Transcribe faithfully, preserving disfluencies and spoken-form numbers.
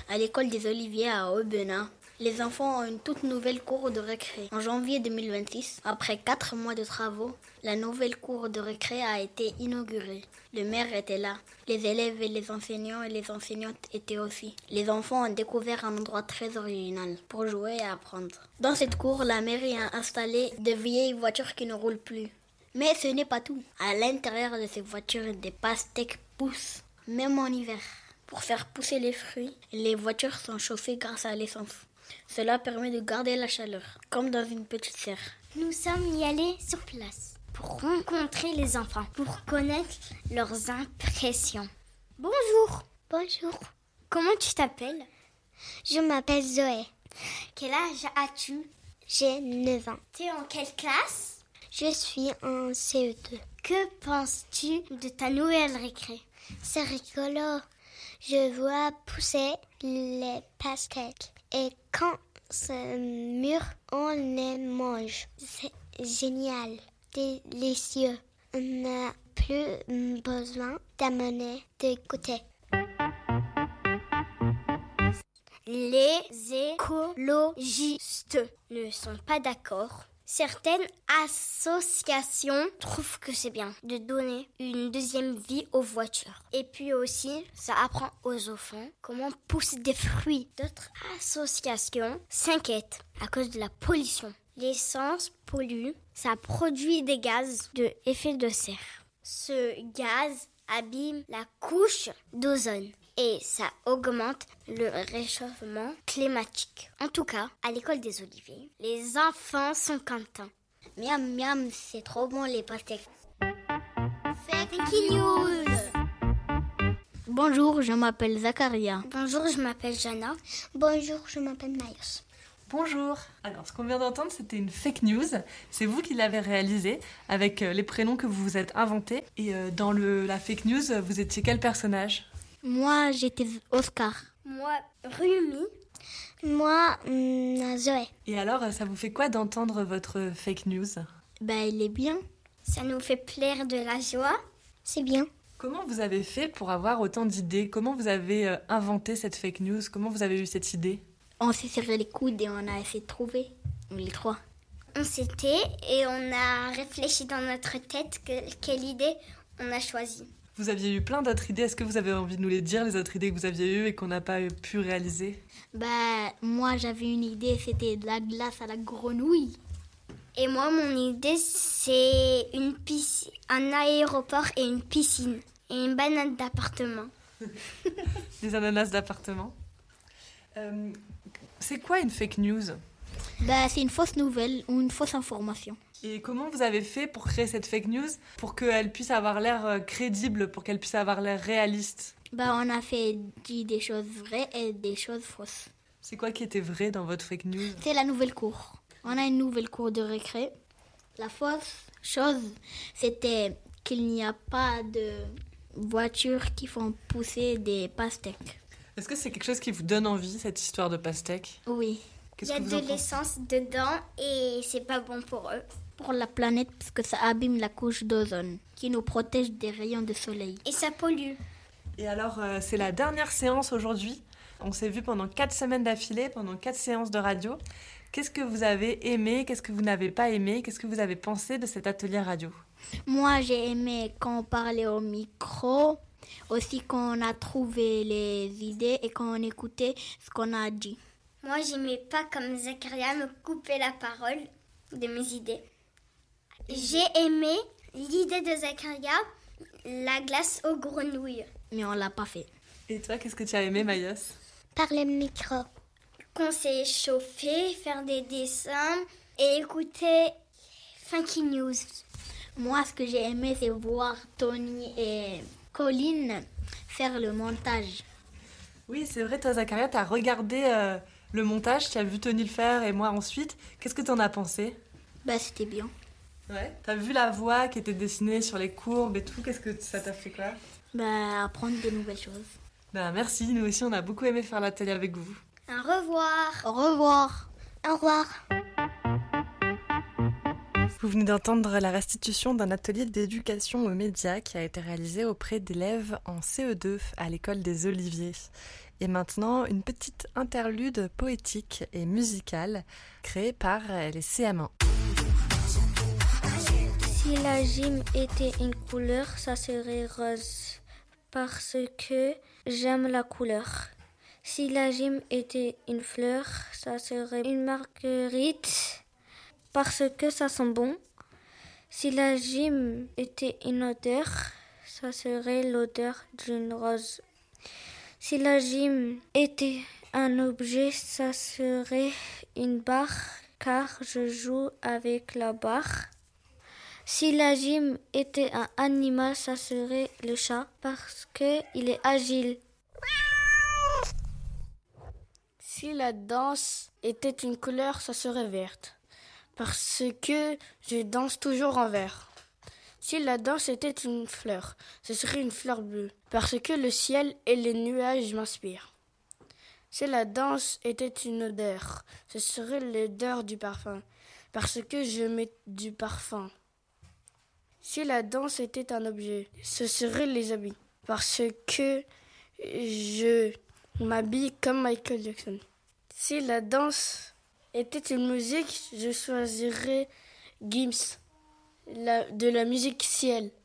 À l'école des Oliviers à Aubenas, les enfants ont une toute nouvelle cour de récré. En janvier deux mille vingt-six, après quatre mois de travaux, la nouvelle cour de récré a été inaugurée. Le maire était là. Les élèves et les enseignants et les enseignantes étaient aussi. Les enfants ont découvert un endroit très original pour jouer et apprendre. Dans cette cour, la mairie a installé de vieilles voitures qui ne roulent plus. Mais ce n'est pas tout. À l'intérieur de ces voitures, des pastèques poussent, même en hiver. Pour faire pousser les fruits, les voitures sont chauffées grâce à l'essence. Cela permet de garder la chaleur, comme dans une petite serre. Nous sommes y allés sur place pour rencontrer les enfants, pour connaître leurs impressions. Bonjour. Bonjour. Comment tu t'appelles? Je m'appelle Zoé. Quel âge as-tu? J'ai neuf ans. Tu es en quelle classe? Je suis en C E deux. Que penses-tu de ta nouvelle récré? C'est rigolo. Je vois pousser les pastèques. Et quand c'est mûr, on les mange. C'est génial, délicieux. On n'a plus besoin d'amener de goûter. Les écologistes ne sont pas d'accord. Certaines associations trouvent que c'est bien de donner une deuxième vie aux voitures. Et puis aussi, ça apprend aux enfants comment pousser des fruits. D'autres associations s'inquiètent à cause de la pollution. L'essence pollue, ça produit des gaz de effet de serre. Ce gaz abîme la couche d'ozone et ça augmente le réchauffement climatique. En tout cas, à l'école des Oliviers, les enfants sont contents. Miam miam, c'est trop bon les pastèques. Fake news. Bonjour, je m'appelle Zakaria. Bonjour, je m'appelle Jana. Bonjour, je m'appelle Mayos. Bonjour. Alors, ce qu'on vient d'entendre, c'était une fake news. C'est vous qui l'avez réalisée avec les prénoms que vous vous êtes inventés. Et dans le, la fake news, vous étiez quel personnage? Moi, j'étais Oscar. Moi, Rumi. Moi, hum, Zoé. Et alors, ça vous fait quoi d'entendre votre fake news? Ben, il est bien. Ça nous fait plaire de la joie. C'est bien. Comment vous avez fait pour avoir autant d'idées? Comment vous avez inventé cette fake news? Comment vous avez eu cette idée? On s'est serré les coudes et on a essayé de trouver, les trois. On s'était et on a réfléchi dans notre tête que, quelle idée on a choisie. Vous aviez eu plein d'autres idées. Est-ce que vous avez envie de nous les dire, les autres idées que vous aviez eues et qu'on n'a pas pu réaliser? Bah, moi, j'avais une idée, c'était de la glace à la grenouille. Et moi, mon idée, c'est une piscine, un aéroport et une piscine. Et une banane d'appartement. Des ananas d'appartement. Euh, c'est quoi une fake news? Bah, c'est une fausse nouvelle ou une fausse information. Et comment vous avez fait pour créer cette fake news pour qu'elle puisse avoir l'air crédible, pour qu'elle puisse avoir l'air réaliste? Bah, on a fait dit des choses vraies et des choses fausses. C'est quoi qui était vrai dans votre fake news? C'est la nouvelle cour. On a une nouvelle cour de récré. La fausse chose, c'était qu'il n'y a pas de voitures qui font pousser des pastèques. Est-ce que c'est quelque chose qui vous donne envie, cette histoire de pastèques? Oui. Il y a de l'essence dedans et c'est pas bon pour eux. Pour la planète, parce que ça abîme la couche d'ozone, qui nous protège des rayons de soleil. Et ça pollue. Et alors, euh, c'est la dernière séance aujourd'hui. On s'est vu pendant quatre semaines d'affilée, pendant quatre séances de radio. Qu'est-ce que vous avez aimé? Qu'est-ce que vous n'avez pas aimé? Qu'est-ce que vous avez pensé de cet atelier radio? Moi, j'ai aimé quand on parlait au micro, aussi quand on a trouvé les idées et quand on écoutait ce qu'on a dit. Moi, j'aimais pas comme Zakaria me couper la parole de mes idées. J'ai aimé l'idée de Zakaria, la glace aux grenouilles. Mais on l'a pas fait. Et toi, qu'est-ce que tu as aimé, Mayos? Parler au micro. Qu'on s'est chauffé, faire des dessins et écouter Funky News. Moi, ce que j'ai aimé, c'est voir Tony et Colline faire le montage. Oui, c'est vrai, toi, Zakaria, tu as regardé euh, le montage, tu as vu Tony le faire et moi ensuite. Qu'est-ce que tu en as pensé? Bah, c'était bien. Ouais. Tu as vu la voix qui était dessinée sur les courbes et tout. Qu'est-ce que ça t'a fait quoi? Bah, apprendre des nouvelles choses. Bah, merci, nous aussi, on a beaucoup aimé faire l'atelier avec vous. Au revoir. Au revoir. Au revoir. Vous venez d'entendre la restitution d'un atelier d'éducation aux médias qui a été réalisé auprès d'élèves en C E deux à l'école des Oliviers. Et maintenant, une petite interlude poétique et musicale créée par les C M un. Si la gym était une couleur, ça serait rose, parce que j'aime la couleur. Si la gym était une fleur, ça serait une marguerite, parce que ça sent bon. Si la gym était une odeur, ça serait l'odeur d'une rose. Si la gym était un objet, ça serait une barre, car je joue avec la barre. Si la gym était un animal, ça serait le chat, parce qu'il est agile. Si la danse était une couleur, ça serait verte, parce que je danse toujours en vert. Si la danse était une fleur, ce serait une fleur bleue, parce que le ciel et les nuages m'inspirent. Si la danse était une odeur, ce serait l'odeur du parfum, parce que je mets du parfum. Si la danse était un objet, ce serait les habits, parce que je m'habille comme Michael Jackson. Si la danse était une musique, je choisirais Gims, la, de la musique ciel,